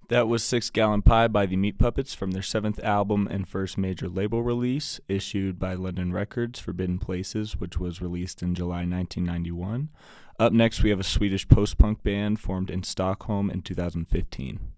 That was Six Gallon Pie by the Meat Puppets from their seventh album and first major label release, issued by London Records, Forbidden Places, which was released in July 1991. Up next, we have a Swedish post-punk band formed in Stockholm in 2015.